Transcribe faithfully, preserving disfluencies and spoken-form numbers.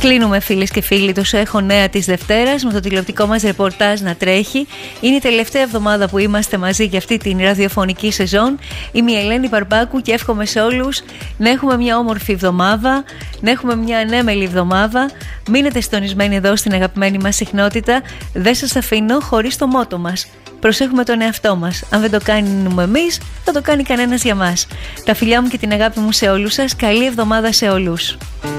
Κλείνουμε, φίλες και φίλοι, το Σου έχω νέα της Δευτέρας με το τηλεοπτικό μας ρεπορτάζ να τρέχει. Είναι η τελευταία εβδομάδα που είμαστε μαζί για αυτή την ραδιοφωνική σεζόν. Είμαι η Ελένη Παρπάκου και εύχομαι σε όλους να έχουμε μια όμορφη εβδομάδα, να έχουμε μια ανέμελη εβδομάδα. Μείνετε συντονισμένοι εδώ στην αγαπημένη μας συχνότητα. Δεν σας αφήνω χωρίς το μότο μας. Προσέχουμε τον εαυτό μας. Αν δεν το κάνουμε εμείς, θα το κάνει κανένας για μας. Τα φιλιά μου και την αγάπη μου σε όλους σας. Καλή εβδομάδα σε όλους.